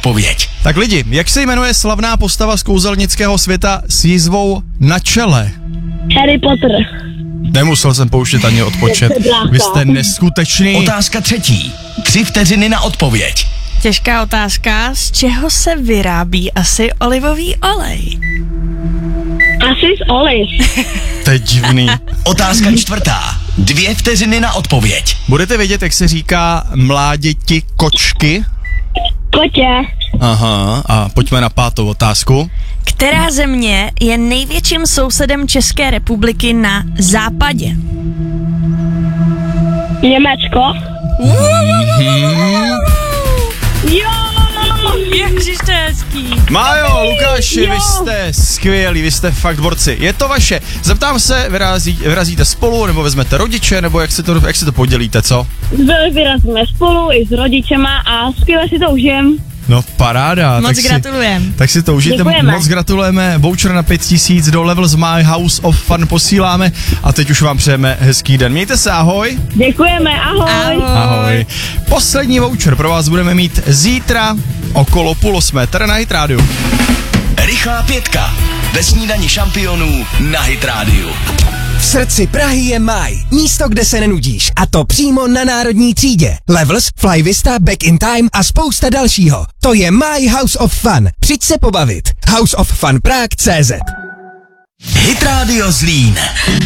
odpověď. Tak lidi, jak se jmenuje slavná postava z kouzelnického světa s jizvou na čele? Harry Potter. Nemusel jsem pouštět ani odpočet. Vy jste neskutečný. Otázka 3. 3 vteřiny na odpověď. Těžká otázka, z čeho se vyrábí asi olivový olej? Asi z oliv. To je divný. Otázka 4. 2 vteřiny na odpověď. Budete vědět, jak se říká mláděti kočky? Kotě. Aha, a pojďme na 5. otázku. Která země je největším sousedem České republiky na západě? Německo. Jo! Ježiš, to je hezký. Májo, Lukáši, vy jste skvělí, vy jste fakt borci. Je to vaše. Zeptám se, vyrazíte spolu, nebo vezmete rodiče, nebo jak se to podělíte, co? Vyrazíme spolu i s rodičema a skvěle si to užijem. No paráda. Moc gratulujem. Tak si to užijte, Děkujeme. moc gratulujeme. Voucher na 5000 do Levels My House of Fun posíláme a teď už vám přejeme hezký den. Mějte se, ahoj. Děkujeme, ahoj. Ahoj. Poslední voucher pro vás budeme mít zítra okolo 7:30 tady na Hit Radio. Rychlá 5. Ve snídani šampionů na Hit Radio. V srdci Prahy je Maj. Místo, kde se nenudíš. A to přímo na Národní třídě. Levels, Fly Vista, Back in Time a spousta dalšího. To je My House of Fun. Přijď se pobavit. House of Fun Prague.cz Hit Radio Zlín.